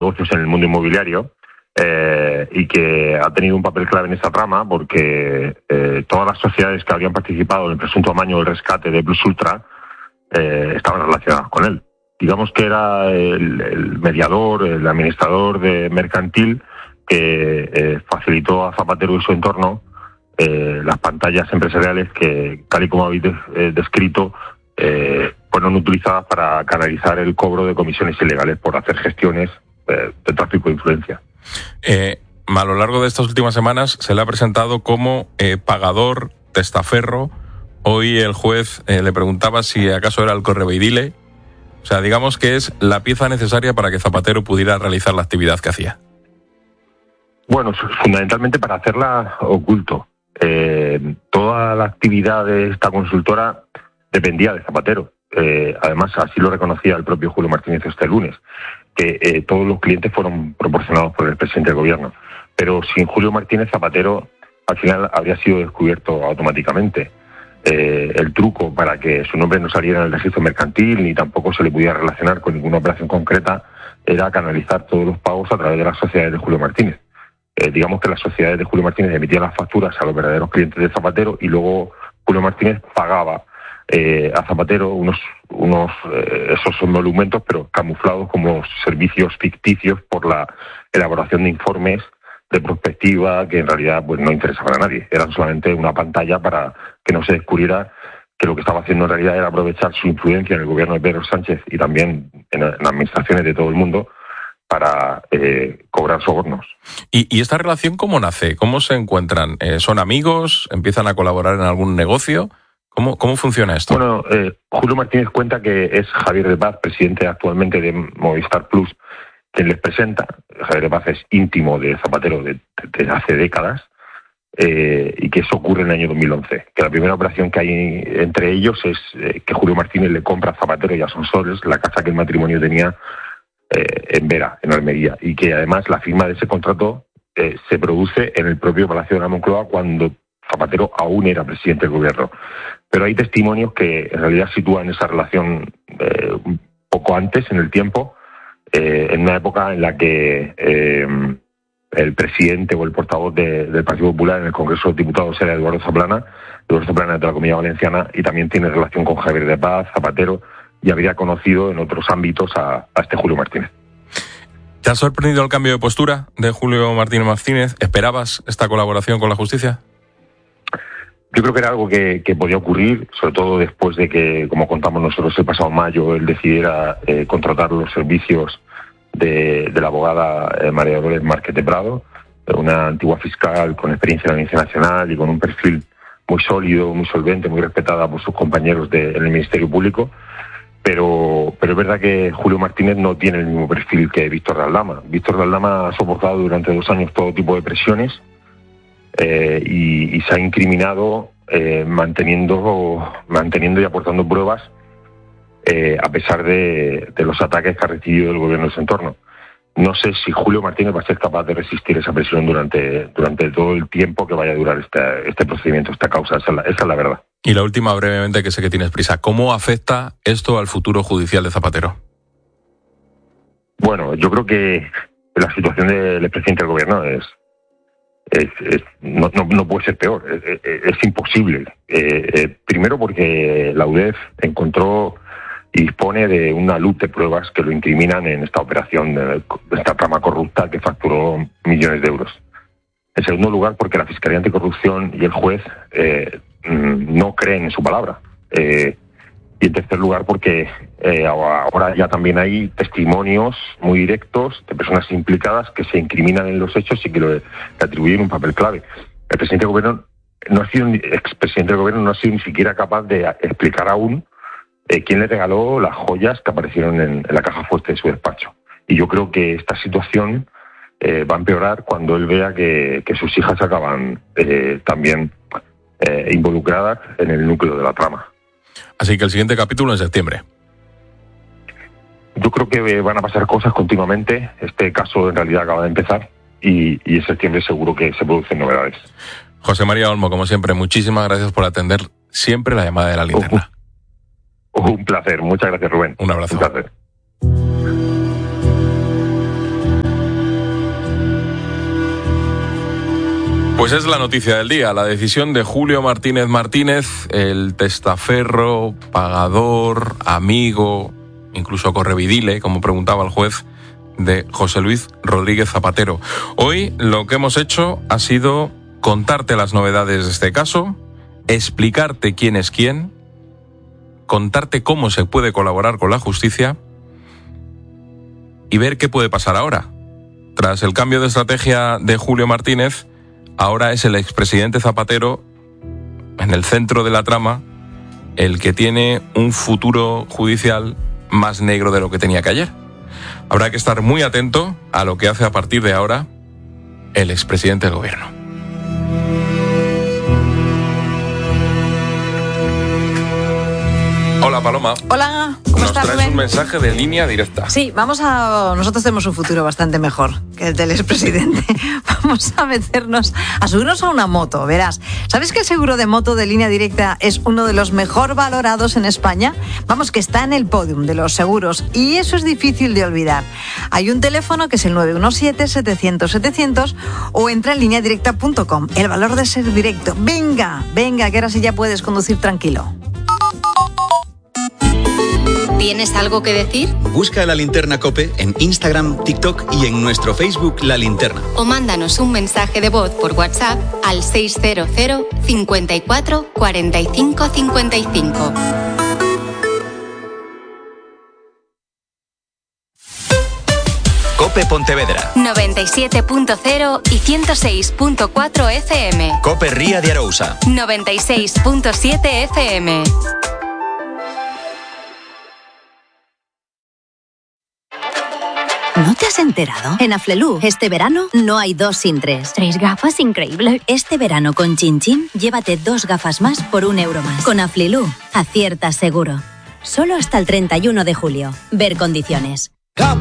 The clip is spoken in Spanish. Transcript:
negocios en el mundo inmobiliario y que ha tenido un papel clave en esta trama porque todas las sociedades que habían participado en el presunto amaño del rescate de Plus Ultra estaban relacionadas con él. Digamos que era el mediador, el administrador de mercantil que facilitó a Zapatero y su entorno las pantallas empresariales que, tal y como habéis descrito, fueron utilizadas para canalizar el cobro de comisiones ilegales por hacer gestiones de tráfico de influencia. A lo largo de estas últimas semanas se le ha presentado como pagador, testaferro. Hoy el juez le preguntaba si acaso era el correveidile. O sea, digamos que es la pieza necesaria para que Zapatero pudiera realizar la actividad que hacía. Bueno, fundamentalmente para hacerla oculto. Toda la actividad de esta consultora dependía de Zapatero. Además, así lo reconocía el propio Julio Martínez este lunes, que todos los clientes fueron proporcionados por el presidente del gobierno. Pero sin Julio Martínez, Zapatero al final habría sido descubierto automáticamente. El truco para que su nombre no saliera en el registro mercantil ni tampoco se le pudiera relacionar con ninguna operación concreta era canalizar todos los pagos a través de las sociedades de Julio Martínez. Digamos que las sociedades de Julio Martínez emitían las facturas a los verdaderos clientes de Zapatero y luego Julio Martínez pagaba a Zapatero esos emolumentos, pero camuflados como servicios ficticios por la elaboración de informes de prospectiva que en realidad pues no interesaban a nadie. Eran solamente una pantalla para que no se descubriera que lo que estaba haciendo en realidad era aprovechar su influencia en el gobierno de Pedro Sánchez y también en administraciones de todo el mundo para cobrar sobornos. ¿Y esta relación cómo nace? ¿Cómo se encuentran? ¿Son amigos? ¿Empiezan a colaborar en algún negocio? ¿Cómo funciona esto? Bueno, Julio Martínez cuenta que es Javier de Paz, presidente actualmente de Movistar Plus, quien les presenta. Javier de Paz es íntimo de Zapatero desde hace décadas y que eso ocurre en el año 2011. Que la primera operación que hay entre ellos es que Julio Martínez le compra a Zapatero y a Sonsoles la casa que el matrimonio tenía en Vera, en Almería, y que además la firma de ese contrato se produce en el propio Palacio de la Moncloa cuando Zapatero aún era presidente del gobierno. Pero hay testimonios que en realidad sitúan esa relación un poco antes en el tiempo, en una época en la que el presidente o el portavoz del Partido Popular en el Congreso de Diputados era Eduardo Zaplana de la Comunidad Valenciana, y también tiene relación con Javier de Paz, Zapatero, y habría conocido en otros ámbitos a este Julio Martínez. ¿Te ha sorprendido el cambio de postura de Julio Martínez? ¿Esperabas esta colaboración con la justicia? Yo creo que era algo que podía ocurrir, sobre todo después de que, como contamos nosotros el pasado mayo, él decidiera contratar los servicios de la abogada María Dolores Márquez de Prado, una antigua fiscal con experiencia en la Audiencia Nacional y con un perfil muy sólido, muy solvente, muy respetada por sus compañeros en el Ministerio Público. Pero es verdad que Julio Martínez no tiene el mismo perfil que Víctor de Aldama. Víctor de Aldama ha soportado durante 2 años todo tipo de presiones y se ha incriminado manteniendo y aportando pruebas a pesar de los ataques que ha recibido del gobierno de su entorno. No sé si Julio Martínez va a ser capaz de resistir esa presión durante todo el tiempo que vaya a durar este procedimiento, esta causa. Esa es la verdad. Y la última, brevemente, que sé que tienes prisa. ¿Cómo afecta esto al futuro judicial de Zapatero? Bueno, yo creo que la situación del presidente del gobierno no puede ser peor. Es imposible. Primero porque la UDEF encontró y dispone de una luz de pruebas que lo incriminan en esta operación, de esta trama corrupta que facturó millones de euros. En segundo lugar, porque la Fiscalía Anticorrupción y el juez no creen en su palabra. Y en tercer lugar, porque ahora ya también hay testimonios muy directos de personas implicadas que se incriminan en los hechos y que le atribuyen un papel clave. El presidente del gobierno expresidente del gobierno no ha sido ni siquiera capaz de explicar aún quién le regaló las joyas que aparecieron en la caja fuerte de su despacho. Y yo creo que esta situación va a empeorar cuando él vea que sus hijas acaban también involucradas en el núcleo de la trama. Así que el siguiente capítulo en septiembre. Yo creo que van a pasar cosas continuamente. Este caso en realidad acaba de empezar y en septiembre seguro que se producen novedades. José María Olmo, como siempre, muchísimas gracias por atender siempre la llamada de la linterna. Un placer. Muchas gracias, Rubén. Un abrazo. Un placer. Pues es la noticia del día, la decisión de Julio Martínez Martínez, el testaferro, pagador, amigo, incluso correvidile, como preguntaba el juez, de José Luis Rodríguez Zapatero. Hoy lo que hemos hecho ha sido contarte las novedades de este caso, explicarte quién es quién, contarte cómo se puede colaborar con la justicia y ver qué puede pasar ahora. Tras el cambio de estrategia de Julio Martínez, ahora es el expresidente Zapatero, en el centro de la trama, el que tiene un futuro judicial más negro de lo que tenía que ayer. Habrá que estar muy atento a lo que hace a partir de ahora el expresidente del gobierno. Hola, Paloma. Hola, ¿cómo estás, Nos traes un mensaje de línea directa. Sí, nosotros tenemos un futuro bastante mejor que el del expresidente. Vamos a meternos, a subirnos a una moto, verás. ¿Sabes que el seguro de moto de Línea Directa es uno de los mejor valorados en España? Vamos, que está en el podium de los seguros y eso es difícil de olvidar. Hay un teléfono que es el 917-700-700 o entra en lineadirecta.com. El valor de ser directo. Venga, que ahora sí ya puedes conducir tranquilo. ¿Tienes algo que decir? Busca La Linterna COPE en Instagram, TikTok y en nuestro Facebook La Linterna. O mándanos un mensaje de voz por WhatsApp al 600 54 45 55. COPE Pontevedra 97.0 y 106.4 FM. COPE Ría de Arousa 96.7 FM. ¿No te has enterado? En Aflelu, este verano, no hay 2 sin 3. 3 gafas, increíble. Este verano con Chin Chin, llévate 2 gafas más por €1 más. Con Aflelu, aciertas seguro. Solo hasta el 31 de julio. Ver condiciones.